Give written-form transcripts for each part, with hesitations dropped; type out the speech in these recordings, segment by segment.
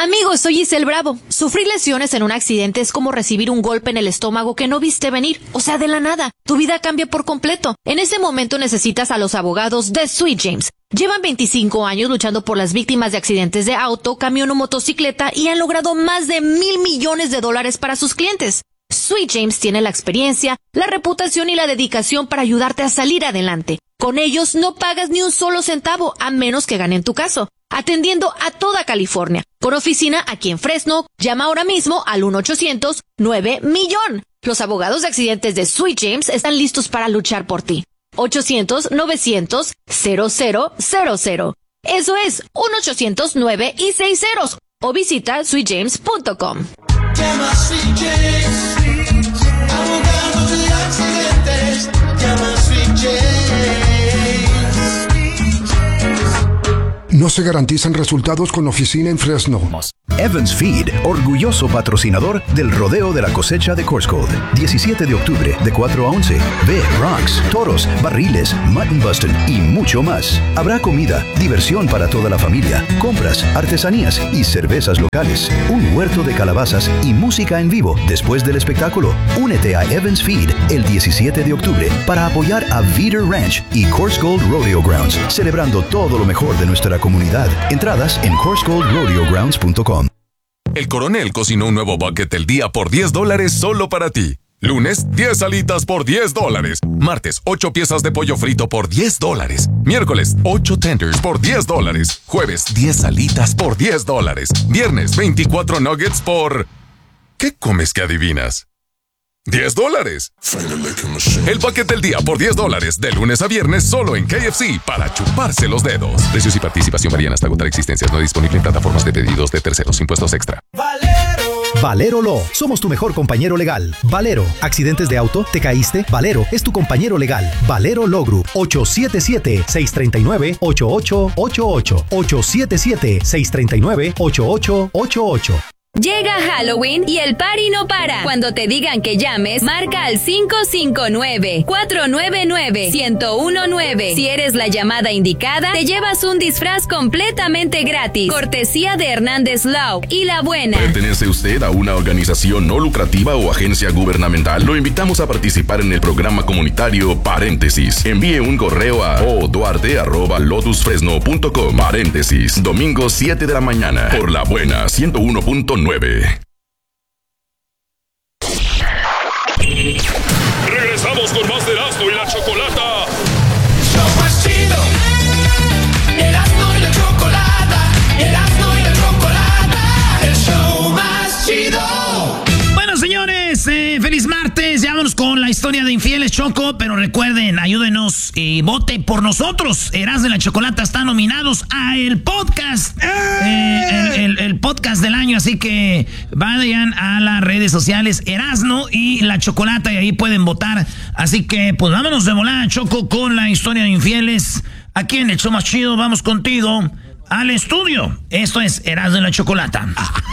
Amigos, soy Giselle Bravo. Sufrir lesiones en un accidente es como recibir un golpe en el estómago que no viste venir. O sea, de la nada. Tu vida cambia por completo. En ese momento necesitas a los abogados de Sweet James. Llevan 25 años luchando por las víctimas de accidentes de auto, camión o motocicleta y han logrado más de $1,000 millones para sus clientes. Sweet James tiene la experiencia, la reputación y la dedicación para ayudarte a salir adelante. Con ellos no pagas ni un solo centavo, a menos que ganen tu caso. Atendiendo a toda California. Con oficina aquí en Fresno, llama ahora mismo al 1-800-9-MILLON. Los abogados de accidentes de Sweet James están listos para luchar por ti. 800-900-0000. Eso es 1-800-9 y 6 ceros. O visita sweetjames.com. Llama a Sweet James, abogados de accidentes. Llama a Sweet James. No se garantizan resultados con oficina en Fresno. Evans Feed, orgulloso patrocinador del Rodeo de la Cosecha de Coors Gold. 17 de octubre, de 4 a 11. Ve rocks, toros, barriles, mutton busting y mucho más. Habrá comida, diversión para toda la familia, compras, artesanías y cervezas locales. Un huerto de calabazas y música en vivo después del espectáculo. Únete a Evans Feed el 17 de octubre para apoyar a Veeder Ranch y Coors Gold Rodeo Grounds, celebrando todo lo mejor de nuestra comunidad. Entradas en CoorsGoldRodeoGrounds.com. El Coronel cocinó un nuevo bucket del día por $10 solo para ti. Lunes, 10 alitas por $10. Martes, 8 piezas de pollo frito por $10. Miércoles, 8 tenders por $10. Jueves, 10 alitas por $10. Viernes, 24 nuggets por... ¿Qué comes que adivinas? $10. El bucket del día por $10 de lunes a viernes solo en KFC para chuparse los dedos. Precios y participación varían hasta agotar existencias. No disponible en plataformas de pedidos de terceros. Impuestos extra. Valero Law. Somos tu mejor compañero legal. Valero. ¿Accidentes de auto? ¿Te caíste? Valero es tu compañero legal. Valero Law Group. 877-639-8888. 877-639-8888. Llega Halloween y el party no para. Cuando te digan que llames, marca al 559-499-1019. Si eres la llamada indicada, te llevas un disfraz completamente gratis. Cortesía de Hernández Law y La Buena. ¿Pertenece usted a una organización no lucrativa o agencia gubernamental? Lo invitamos a participar en el programa comunitario Paréntesis. Envíe un correo a oduarte@lotusfresno.com. Paréntesis. Domingo 7 de la mañana. Por La Buena 101.9. Regresamos con más de Erasmo y la Chocolata. Show más chido. Erasmo y la Chocolata. Erasmo y la Chocolata. El show más chido. Bueno, señores, feliz martes. Ya vámonos con la historia de infieles, Choco. Pero recuerden, ayúdenos y vote por nosotros. Erasmo y la Chocolata están nominados a el podcast. El podcast del año. Así que vayan a las redes sociales Erasmo y la Chocolata y ahí pueden votar. Así que, pues vámonos de volada, Choco, con la historia de infieles. Aquí en el show más chido, vamos contigo al estudio. Esto es Erasmo y la Chocolata.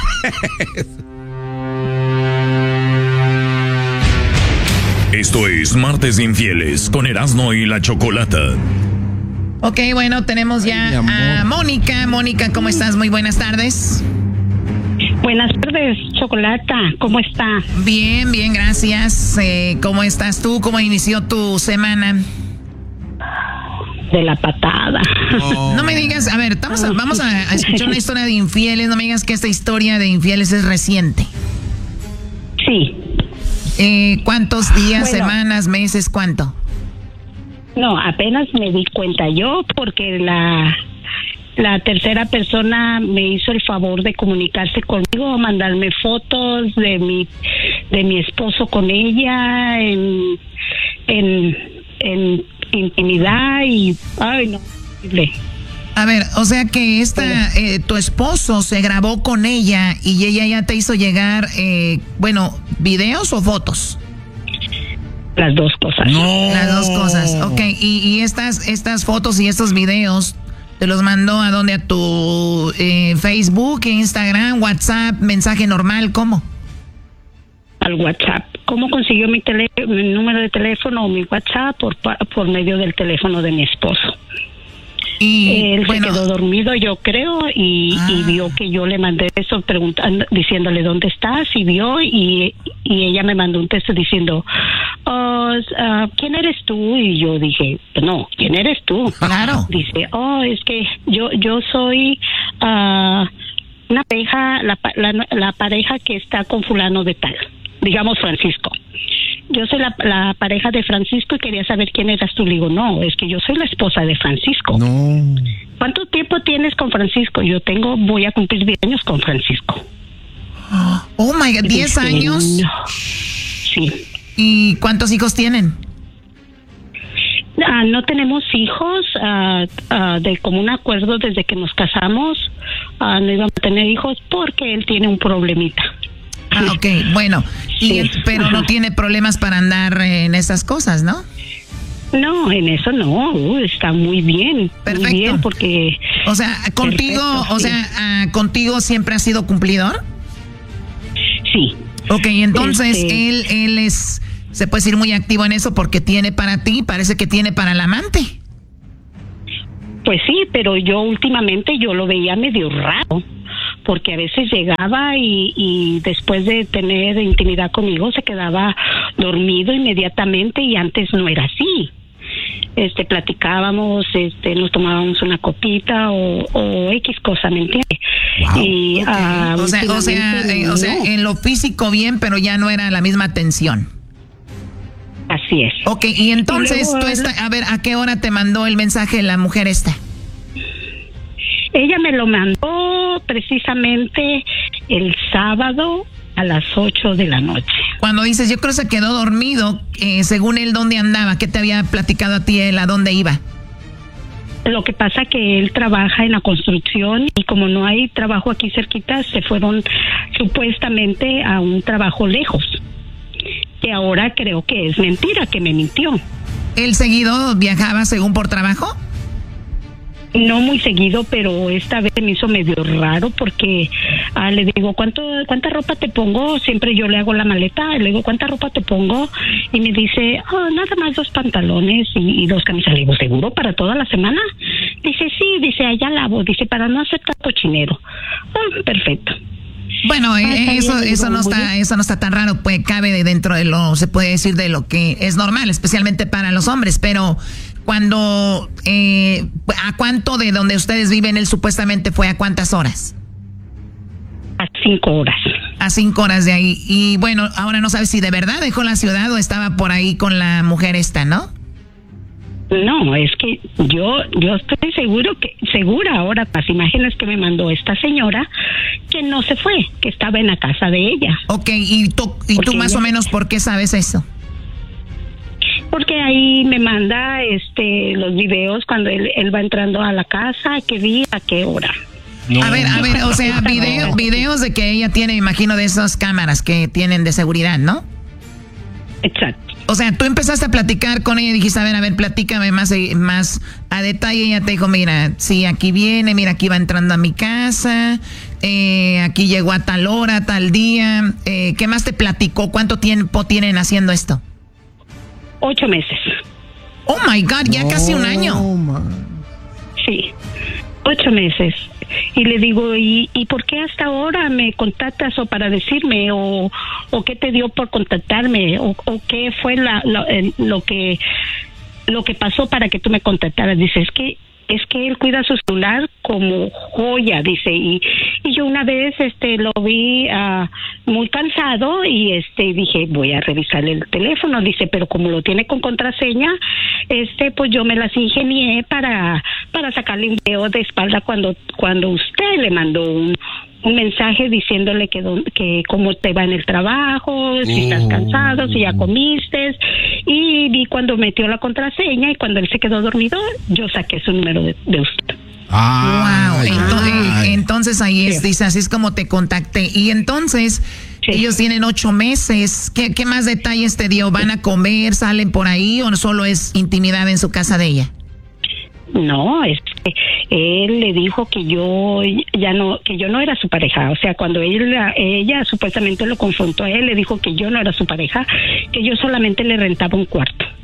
Esto es Martes de Infieles con Erasmo y la Chocolata. Ok, bueno, tenemos ya a Mónica. Mónica, ¿cómo estás? Muy buenas tardes. Buenas tardes, Chocolata. ¿Cómo está? Bien, bien, gracias. ¿Cómo estás tú? ¿Cómo inició tu semana? De la patada. Oh. No me digas, a ver, vamos a escuchar una historia de infieles. No me digas que esta historia de infieles es reciente. Sí. ¿Cuántos días, semanas, meses, cuánto? No, apenas me di cuenta yo porque la tercera persona me hizo el favor de comunicarse conmigo, mandarme fotos de mi esposo con ella en intimidad y ay no, horrible. A ver, o sea que tu esposo se grabó con ella y ella ya te hizo llegar, videos o fotos. Las dos cosas. No. Las dos cosas, ok. Y estas fotos y estos videos, ¿te los mandó a dónde? ¿A tu Facebook, Instagram, WhatsApp, mensaje normal? ¿Cómo? Al WhatsApp. ¿Cómo consiguió mi número de teléfono o mi WhatsApp? Por medio del teléfono de mi esposo. Y él se quedó dormido, yo creo, y vio que yo le mandé eso preguntando, diciéndole dónde estás, y vio, y ella me mandó un texto diciendo, ¿quién eres tú? Y yo dije, no, ¿quién eres tú? Claro. Dice, es que yo soy una pareja, la pareja que está con fulano de tal, digamos Francisco. Yo soy la pareja de Francisco y quería saber quién eras tú. Le digo, no, es que yo soy la esposa de Francisco. No. ¿Cuánto tiempo tienes con Francisco? Voy a cumplir 10 años con Francisco. Oh my God, 10 años. No. Sí. ¿Y cuántos hijos tienen? No tenemos hijos, de común acuerdo desde que nos casamos, no íbamos a tener hijos porque él tiene un problemita. Ok, bueno, pero no tiene problemas para andar en esas cosas, ¿no? No, en eso no, está muy bien. Perfecto. Muy bien porque... O sea, contigo, ¿contigo siempre ha sido cumplidor? Sí. Ok, entonces él es, se puede decir, muy activo en eso porque tiene para ti, parece que tiene para el amante. Pues sí, pero yo últimamente lo veía medio raro. Porque a veces llegaba y después de tener intimidad conmigo se quedaba dormido inmediatamente y antes no era así. Platicábamos, nos tomábamos una copita o X cosa, ¿me entiendes? Wow. Y, o sea, en lo físico bien, pero ya no era la misma atención. Así es. Ok, y entonces a ver, ¿a qué hora te mandó el mensaje la mujer esta? Ella me lo mandó precisamente el sábado a las 8 de la noche. Cuando dices, yo creo que se quedó dormido, según él, ¿dónde andaba? ¿Qué te había platicado a ti él? ¿A dónde iba? Lo que pasa que él trabaja en la construcción y como no hay trabajo aquí cerquita, se fueron supuestamente a un trabajo lejos. Que ahora creo que es mentira, que me mintió. ¿Él seguido viajaba según por trabajo? No muy seguido, pero esta vez me hizo medio raro porque le digo, ¿cuánta ropa te pongo? Siempre yo le hago la maleta, le digo, ¿cuánta ropa te pongo? Y me dice, nada más 2 pantalones y 2 camisas. Le digo, ¿seguro para toda la semana? Dice, sí, dice, allá lavo, dice, para no hacer tanto chinero. Perfecto. Bueno, eso no está tan raro, pues cabe dentro de se puede decir de lo que es normal, especialmente para los hombres, pero cuando, ¿a cuánto de donde ustedes viven él supuestamente fue? ¿A cuántas horas? A 5 horas. A 5 horas de ahí. Y bueno, ahora no sabes si de verdad dejó la ciudad o estaba por ahí con la mujer esta, ¿no? No, es que yo estoy segura ahora, las imágenes que me mandó esta señora, que no se fue, que estaba en la casa de ella. Ok, ¿y tú más o menos por qué sabes eso? Porque ahí me manda los videos cuando él va entrando a la casa, a qué día, a qué hora. No. A ver, o sea, videos de que ella tiene, imagino, de esas cámaras que tienen de seguridad, ¿no? Exacto. O sea, tú empezaste a platicar con ella y dijiste, a ver, platícame más a detalle. Ella te dijo, mira, sí, aquí viene, mira, aquí va entrando a mi casa, aquí llegó a tal hora, tal día. ¿Qué más te platicó? ¿Cuánto tiempo tienen haciendo esto? 8 meses. Oh my God, ya casi un año. Sí, 8 meses. Y le digo, ¿y por qué hasta ahora me contactas o para decirme o qué te dio por contactarme o qué fue lo que pasó para que tú me contactaras? Dice, es que él cuida su celular como joya, dice, y yo una vez lo vi muy cansado y dije, voy a revisar el teléfono, dice, pero como lo tiene con contraseña, pues yo me las ingenié para sacarle un video de espalda cuando usted le mandó un mensaje diciéndole que cómo te va en el trabajo, si estás cansado, si ya comiste, y vi cuando metió la contraseña y cuando él se quedó dormido, yo saqué su número de usted. Wow, entonces ahí es, dice, así es como te contacté. Y entonces, ellos tienen 8 meses, ¿qué más detalles te dio? ¿Van a comer, salen por ahí o solo es intimidad en su casa de ella? No, él le dijo que yo no era su pareja. O sea, cuando ella supuestamente lo confrontó a él, le dijo que yo no era su pareja, que yo solamente le rentaba un cuarto.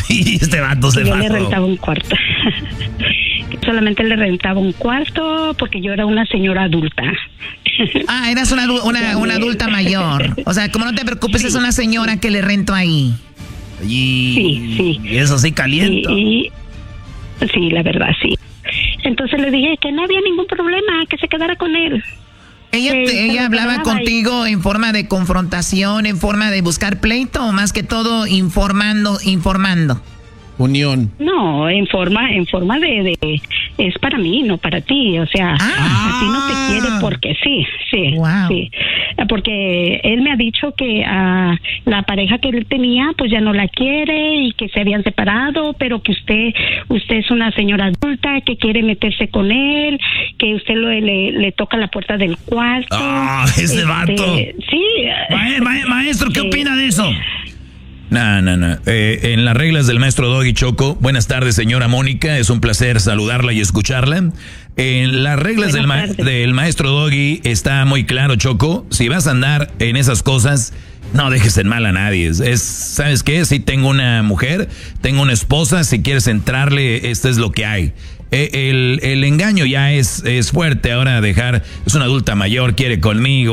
Y este vato se yo pasó. le rentaba un cuarto. Solamente le rentaba un cuarto porque yo era una señora adulta. Ah, eras una adulta mayor. O sea, como no te preocupes, Sí. es una señora que le rento ahí. Sí. Y eso sí caliento. Sí, la verdad, sí. Entonces le dije que no había ningún problema, que se quedara con él. Ella hablaba contigo en forma de confrontación, en forma de buscar pleito, o más que todo informando. Unión. No, en forma de es para mí, no para ti, o sea, a ti no te quiere porque sí, Wow. sí, porque él me ha dicho que la pareja que él tenía pues ya no la quiere y que se habían separado, pero que usted es una señora adulta que quiere meterse con él, que usted le toca la puerta del cuarto. Ah, ese vato. Sí. Maestro, ¿qué opina de eso? No. En las reglas del maestro Doggy, Choco, buenas tardes, señora Mónica, es un placer saludarla y escucharla. En las reglas del maestro Doggy está muy claro, Choco, si vas a andar en esas cosas, no dejes en mal a nadie. ¿Sabes qué? Si tengo una mujer, tengo una esposa, si quieres entrarle, esto es lo que hay. El engaño ya es fuerte, ahora es una adulta mayor, quiere conmigo.